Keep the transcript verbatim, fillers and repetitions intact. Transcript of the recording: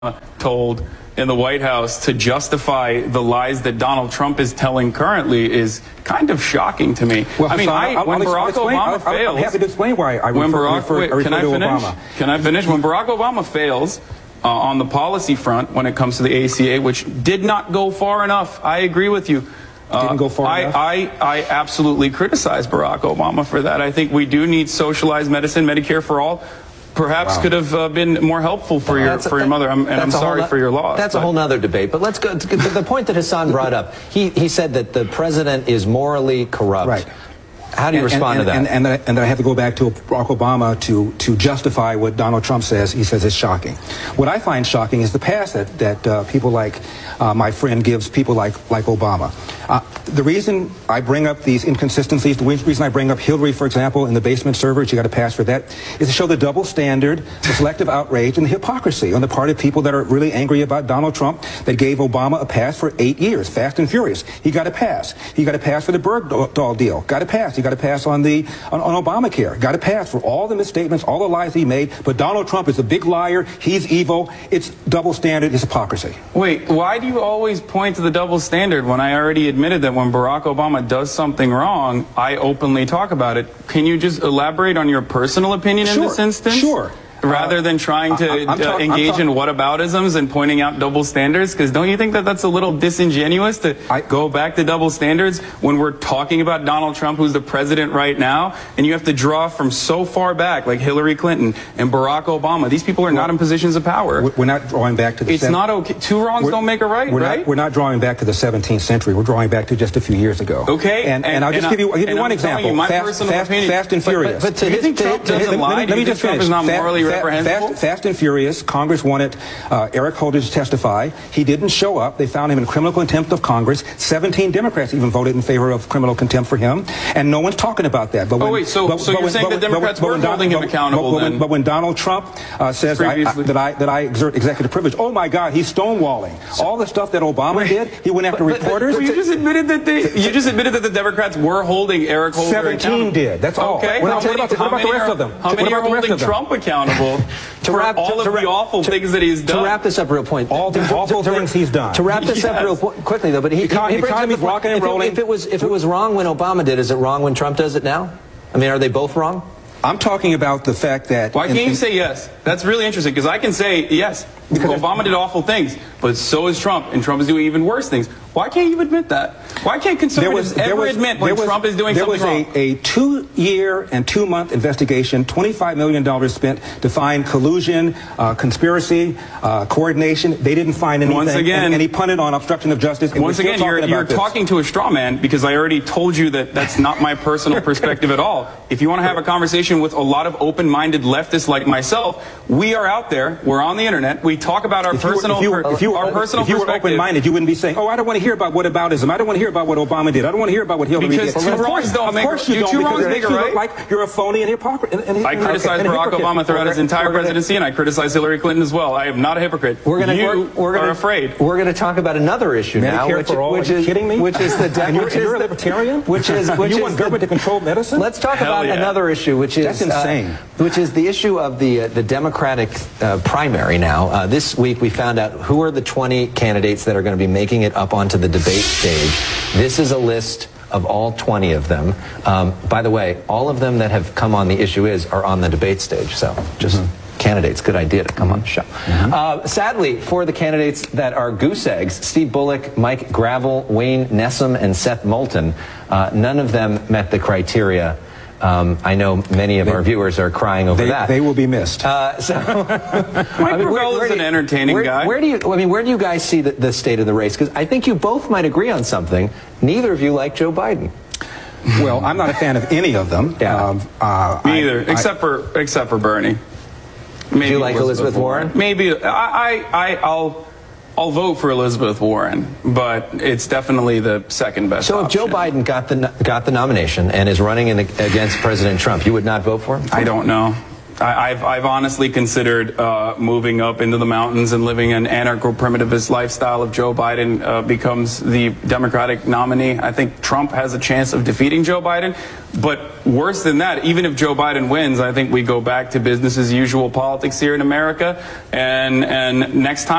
told in the White House to justify the lies that Donald Trump is telling currently is kind of shocking to me. Well, I mean, Hassan, I, I'll, when I'll Barack explain, Obama I'll, fails... I'm happy to explain why I when refer, Barack, refer, wait, refer can I to finish? Obama. Can I finish? When Barack Obama fails uh, on the policy front when it comes to the A C A, which did not go far enough, I agree with you. Uh, Didn't go far I, enough? I, I absolutely criticize Barack Obama for that. I think we do need socialized medicine, Medicare for all. Perhaps Wow. could have uh, been more helpful for your That's a- for your mother, I'm, and I'm that's a whole sorry no- for your loss. That's but- a whole nother debate. But let's go to the point that Hassan brought up. He he said that the president is morally corrupt. Right. How do you And- respond and, to that? And, and, and, and I have to go back to Barack Obama to, to justify what Donald Trump says. He says it's shocking. What I find shocking is the pass that, that uh, people like uh, my friend gives people like, like Obama. Uh, the reason I bring up these inconsistencies, the reason I bring up Hillary, for example, in the basement server, she got a pass for that, is to show the double standard, the selective outrage, and the hypocrisy on the part of people that are really angry about Donald Trump that gave Obama a pass for eight years, fast and furious. He got a pass. He got a pass for the Bergdahl deal. Got a pass. He got a pass on the on, on Obamacare. Got a pass for all the misstatements, all the lies he made. But Donald Trump is a big liar. He's evil. It's double standard. It's hypocrisy. Wait, why do you always point to the double standard when I already admitted that when Barack Obama does something wrong, I openly talk about it? Can you just elaborate on your personal opinion in Sure, this instance? sure. Rather Uh, than trying to I- I'm uh, talk- I'm engage talk- in whataboutisms and pointing out double standards? Because don't you think that that's a little disingenuous to I- go back to double standards when we're talking about Donald Trump, who's the president right now, and you have to draw from so far back, like Hillary Clinton and Barack Obama? These people are not in positions of power. We're not drawing back to the... It's not okay. Two wrongs We're- don't make a right, we're right? Not, we're not drawing back to the seventeenth century. We're drawing back to just a few years ago. Okay. And, and, and- I'll just and give you, I'll give and you one I'm telling example. you, my fast, personal fast, opinion. fast and But- but- furious. but to Do you his- think to- Trump to his- doesn't Let me- lie? let Do me you think just Trump finish. is not Fa- morally fa- reprehensible? Fast, fast and Furious, Congress wanted uh, Eric Holder to testify. He didn't show up. They found him in criminal contempt of Congress. seventeen Democrats even voted in favor of criminal contempt for him. And no one's talking about that. But Oh, when, wait, so- but, so but you're when- saying but the when- but when- Democrats but were when Don- holding him but- accountable but when- then? But when Donald Trump uh, says that I, Previously. that, I, that I exert executive privilege, oh my God, he's stonewalling. All the stuff that Obama did, he went after but- but- reporters. Well, you just admitted that they. You just admitted that the Democrats were holding Eric Holder seventeen accountable. did. That's all. Okay. What How about- many, what about the- how what about the many rest are, of them? How What many about are the rest holding of them? Trump accountable To for wrap- all to- of to the wrap- awful to- things that he's done? To wrap this up real point. All the to- to- awful to- things he's done. To wrap this up Yes. real po- quickly, though, but he, Econ- he brings up economy's the point- rocking and if it- rolling. If it was if it was wrong when Obama did, is it wrong when Trump does it now? I mean, are they both wrong? I'm talking about the fact that... Why in- can't you in- say yes? That's really interesting because I can say yes. Obama did awful things, but so is Trump, and Trump is doing even worse things. Why can't you admit that? Why can't conservatives ever admit when was- Trump is doing there something wrong? was a, a two-year and two-month investigation, twenty-five million dollars spent to find collusion, uh, conspiracy, uh, coordination. They didn't find anything. Once again- and, and he punted on obstruction of justice. And Once we're still again, you're, talking you're about this. talking to a straw man because I already told you that that's not my personal perspective at all. If you want to have a conversation with a lot of open-minded leftists like myself, we are out there. We're on the internet. We talk about our If you were- personal, if you were, if you were, our personal if you were perspective. open-minded, you wouldn't be saying, "Oh, I don't want to hear about whataboutism. I don't want to hear about what Obama did. I don't want to hear about what Hillary Because did." two Of wrongs course, don't of make a- course you do don't, two because wrongs it make a makes you right? look like you're a phony and hypocrite. And, and, I criticize and a Barack hypocrite. Obama throughout his entire We're gonna- presidency, and I criticize Hillary Clinton as well. I am not a hypocrite. We're gonna you we're, we're gonna, are afraid. We're going to talk about another issue now, Medicare which, for all? which Are you is kidding me? which is the de- And you're, which and is you're a the- libertarian? Which is which you is want the- government to control medicine? Let's talk Hell about yeah. another issue, which is That's insane. Uh, which is the issue of the uh, the Democratic uh, primary. Now, uh, this week we found out who are the twenty candidates that are going to be making it up onto the debate stage. This is a list of all twenty of them. Um, by the way, all of them that have come on the issue is are on the debate stage. So just. Mm-hmm. Candidates, good idea to come on the show. Mm-hmm. Uh, sadly, for the candidates that are goose eggs, Steve Bullock, Mike Gravel, Wayne Nessum, and Seth Moulton, uh, none of them met the criteria. Um, I know many of They- our viewers are crying over They, that. they will be missed. Uh, so, Mike I mean, where- Gravel where is do an you- entertaining where, guy. Where do you? I mean, where do you guys see the, the state of the race? Because I think you both might agree on something. Neither of you like Joe Biden. Well, I'm not a fan of any of them. Yeah. Um, uh, Me I- either, I- except for except for Bernie. Maybe Do you like Elizabeth Warren? Maybe I, I, I I'll I'll vote for Elizabeth Warren, but it's definitely the second best. So if Joe option. Biden got the got the nomination and is running in, against President Trump, you would not vote for him? I don't know. I, I've, I've honestly considered uh, moving up into the mountains and living an anarcho-primitivist lifestyle if Joe Biden uh, becomes the Democratic nominee. I think Trump has a chance of defeating Joe Biden. But worse than that, even if Joe Biden wins, I think we go back to business as usual politics here in America. And, and next time,